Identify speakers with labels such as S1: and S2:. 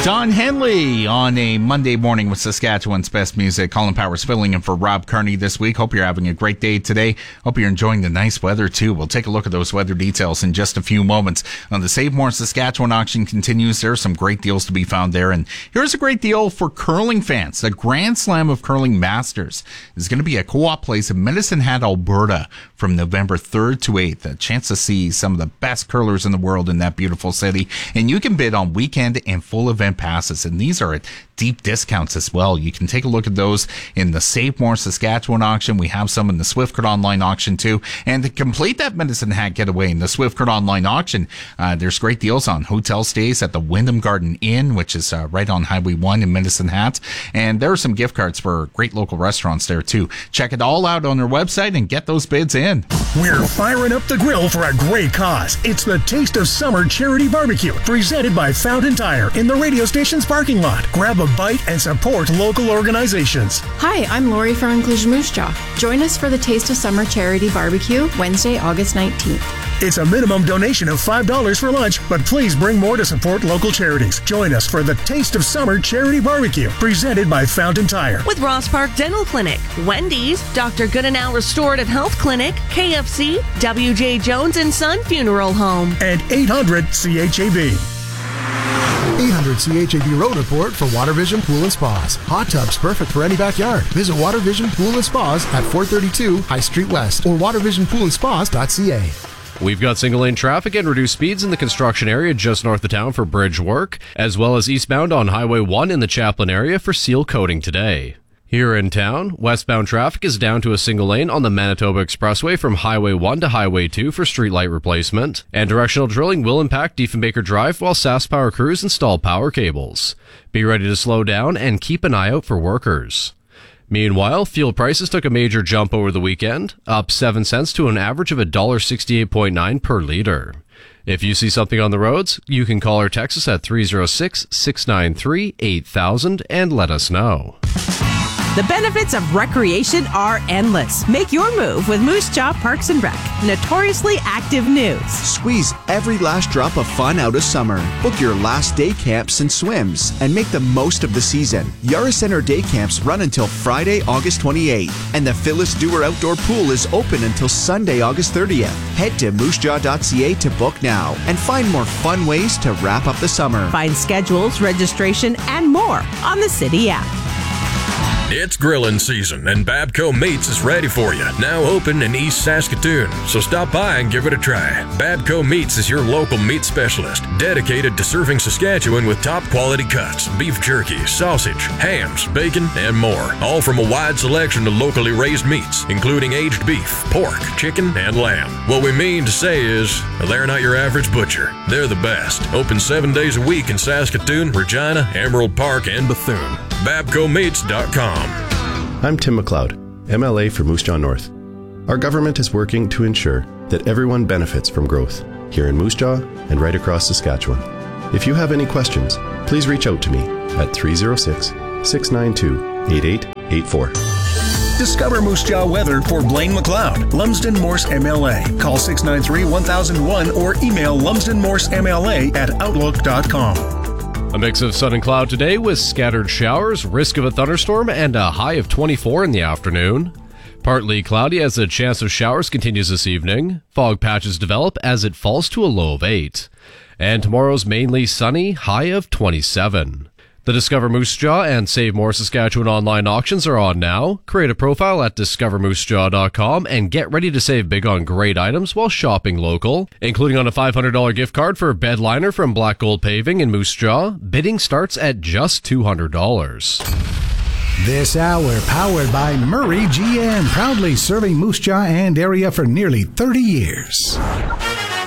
S1: Don Henley on a Monday morning with Saskatchewan's best music. Colin Powers filling in for Rob Carney this week. Hope you're having a great day today. Hope you're enjoying the nice weather too. We'll take a look at those weather details in just a few moments. The Save More Saskatchewan auction continues. There are some great deals to be found there. And here's a great deal for curling fans. The Grand Slam of Curling Masters is going to be at Co-op Place in Medicine Hat, Alberta from November 3rd to 8th. A chance to see some of the best curlers in the world in that beautiful city. And you can bid on weekend and full event passes, and these are at deep discounts as well. You can take a look at those in the Save More Saskatchewan auction. We have some in the Swiftcurrent Online auction too. And to complete that Medicine Hat getaway in the Swiftcurrent Online auction, there's great deals on hotel stays at the Wyndham Garden Inn, which is right on Highway 1 in Medicine Hat. And there are some gift cards for great local restaurants there too. Check it all out on their website and get those bids in.
S2: We're firing up the grill for a great cause. It's the Taste of Summer Charity Barbecue, presented by Fountain Tire in the radio station's parking lot. Grab a bite and support local organizations.
S3: Hi, I'm Lori from Inclusion Moose Jaw. Join us for the Taste of Summer Charity Barbecue, Wednesday, August 19th.
S2: It's a minimum donation of $5 for lunch, but please bring more to support local charities. Join us for the Taste of Summer Charity Barbecue, presented by Fountain Tire.
S4: With Ross Park Dental Clinic, Wendy's, Dr. Goodenow Restorative Health Clinic, KFC, W.J. Jones & Son Funeral Home.
S2: And 800 CHAB.
S5: 800 CHAB Road Report for Water Vision Pool and Spas. Hot tubs perfect for any backyard. Visit Water Vision Pool and Spas at 432 High Street West or watervisionpoolandspas.ca.
S6: We've got single-lane traffic and reduced speeds in the construction area just north of town for bridge work, as well as eastbound on Highway 1 in the Chaplin area for seal coating today. Here in town, westbound traffic is down to a single lane on the Manitoba Expressway from Highway 1 to Highway 2 for streetlight replacement, and directional drilling will impact Diefenbaker Drive while SaskPower crews install power cables. Be ready to slow down and keep an eye out for workers. Meanwhile, fuel prices took a major jump over the weekend, up 7 cents to an average of $1.68.9 per liter. If you see something on the roads, you can call or text us at 306-693-8000 and let us know.
S7: The benefits of recreation are endless. Make your move with Moose Jaw Parks and Rec. Notoriously active news.
S8: Squeeze every last drop of fun out of summer. Book your last day camps and swims and make the most of the season. Yara Center day camps run until Friday, August 28th, and the Phyllis Dewar Outdoor Pool is open until Sunday, August 30th. Head to moosejaw.ca to book now and find more fun ways to wrap up the summer.
S7: Find schedules, registration, and more on the City app.
S9: It's grilling season, and Babco Meats is ready for you. Now open in East Saskatoon, so stop by and give it a try. Babco Meats is your local meat specialist, dedicated to serving Saskatchewan with top quality cuts, beef jerky, sausage, hams, bacon, and more. All from a wide selection of locally raised meats, including aged beef, pork, chicken, and lamb. What we mean to say is, they're not your average butcher. They're the best. Open 7 days a week in Saskatoon, Regina, Emerald Park, and Bethune. BabcoMeats.com.
S10: I'm Tim McLeod, MLA for Moose Jaw North. Our government is working to ensure that everyone benefits from growth here in Moose Jaw and right across Saskatchewan. If you have any questions, please reach out to me at 306-692-8884.
S2: Discover Moose Jaw weather for Blaine McLeod, Lumsden Morse MLA. Call 693-1001 or email lumsdenmorsemla@outlook.com.
S6: A mix of sun and cloud today with scattered showers, risk of a thunderstorm, and a high of 24 in the afternoon. Partly cloudy as the chance of showers continues this evening. Fog patches develop as it falls to a low of 8. And tomorrow's mainly sunny, high of 27. The Discover Moose Jaw and Save More Saskatchewan online auctions are on now. Create a profile at discovermoosejaw.com and get ready to save big on great items while shopping local, including on a $500 gift card for a bed liner from Black Gold Paving in Moose Jaw. Bidding starts at just $200.
S11: This hour powered by Murray GM, proudly serving Moose Jaw and area for nearly 30 years.